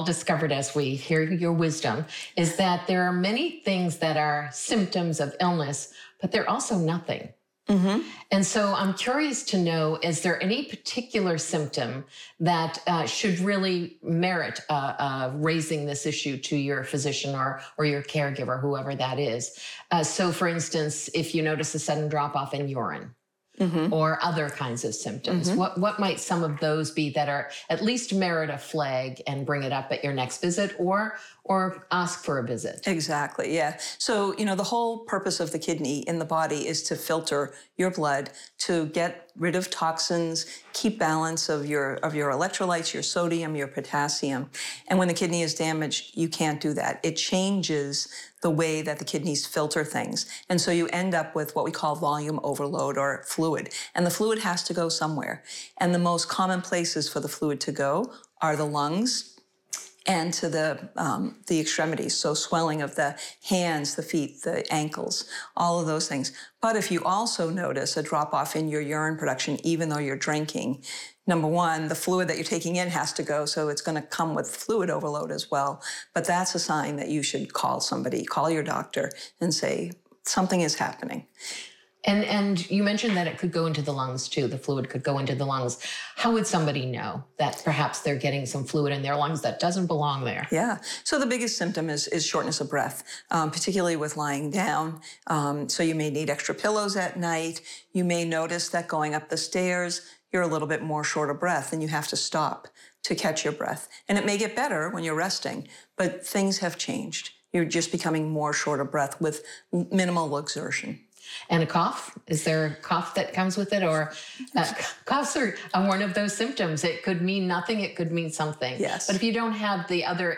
discovered as we hear your wisdom is that there are many things that are symptoms of illness, but they're also nothing. Mm-hmm. And so I'm curious to know, is there any particular symptom that should really merit raising this issue to your physician or your caregiver, whoever that is? So for instance, if you notice a sudden drop off in urine, mm-hmm. or other kinds of symptoms, mm-hmm. what might some of those be that are at least merit a flag and bring it up at your next visit or ask for a visit? Exactly, yeah. So, the whole purpose of the kidney in the body is to filter your blood, to get rid of toxins, keep balance of your electrolytes, your sodium, your potassium. And when the kidney is damaged, you can't do that. It changes the way that the kidneys filter things. And so you end up with what we call volume overload or fluid. And the fluid has to go somewhere. And the most common places for the fluid to go are the lungs, and to the extremities, so swelling of the hands, the feet, the ankles, all of those things. But if you also notice a drop-off in your urine production, even though you're drinking, number one, the fluid that you're taking in has to go, so it's going to come with fluid overload as well. But that's a sign that you should call somebody, call your doctor, and say, something is happening. And you mentioned that it could go into the lungs too. The fluid could go into the lungs. How would somebody know that perhaps they're getting some fluid in their lungs that doesn't belong there? Yeah. So the biggest symptom is shortness of breath, particularly with lying down. So you may need extra pillows at night. You may notice that going up the stairs, you're a little bit more short of breath and you have to stop to catch your breath. And it may get better when you're resting, but things have changed. You're just becoming more short of breath with minimal exertion. And a cough? Is there a cough that comes with it? Or coughs are one of those symptoms. It could mean nothing. It could mean something. Yes. But if you don't have the other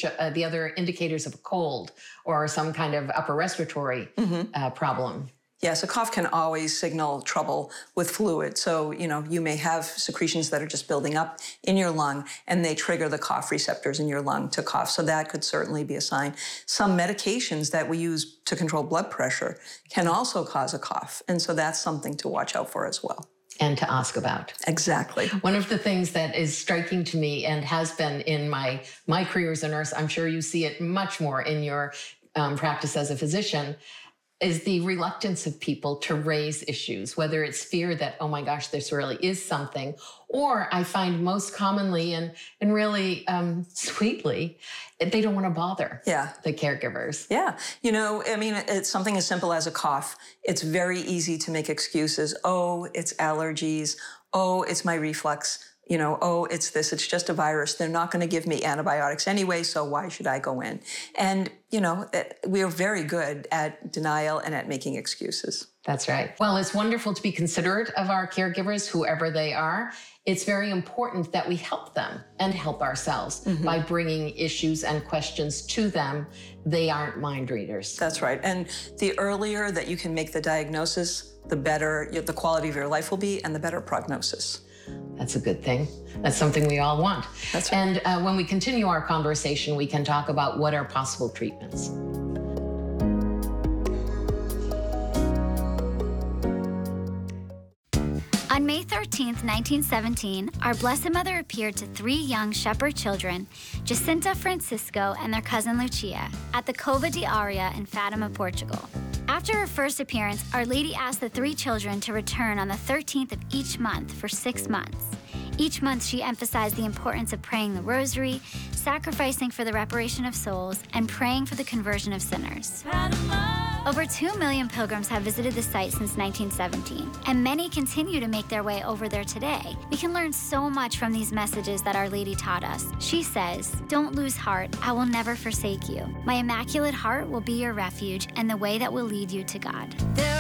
indicators of a cold or some kind of upper respiratory problem. Yes, a cough can always signal trouble with fluid. So, you may have secretions that are just building up in your lung and they trigger the cough receptors in your lung to cough. So that could certainly be a sign. Some medications that we use to control blood pressure can also cause a cough. And so that's something to watch out for as well. And to ask about. Exactly. One of the things that is striking to me and has been in my career as a nurse, I'm sure you see it much more in your practice as a physician, is the reluctance of people to raise issues, whether it's fear that, oh my gosh, this really is something, or I find most commonly and really sweetly, they don't want to bother the caregivers. Yeah. It's something as simple as a cough. It's very easy to make excuses. Oh, it's allergies. Oh, it's my reflux. Oh, it's this, it's just a virus. They're not going to give me antibiotics anyway, so why should I go in? And, we are very good at denial and at making excuses. That's right. Well, it's wonderful to be considerate of our caregivers, whoever they are. It's very important that we help them and help ourselves by bringing issues and questions to them. They aren't mind readers. That's right. And the earlier that you can make the diagnosis, the better the quality of your life will be and the better prognosis. That's a good thing. That's something we all want. That's right. And when we continue our conversation, we can talk about what are possible treatments. On May 13th, 1917, our Blessed Mother appeared to 3 young shepherd children, Jacinta, Francisco, and their cousin Lucia, at the Cova de Aria in Fatima, Portugal. After her first appearance, Our Lady asked the 3 children to return on the 13th of each month for 6 months. Each month, she emphasized the importance of praying the rosary, sacrificing for the reparation of souls, and praying for the conversion of sinners. Over 2 million pilgrims have visited the site since 1917, and many continue to make their way over there today. We can learn so much from these messages that Our Lady taught us. She says, "Don't lose heart. I will never forsake you. My Immaculate Heart will be your refuge and the way that will lead you to God."